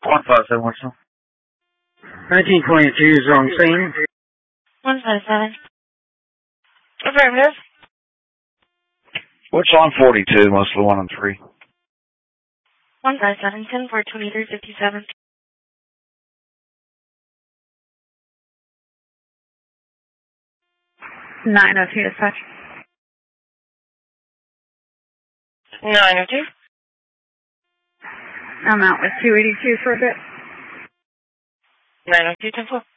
157, what's up? 1922 is on scene. 157. Affirmative. What's on 42, mostly 1 and 3? 157, 10 for 2357. 902 dispatch. 902. I'm out with 282 for a bit. 902, 10 4.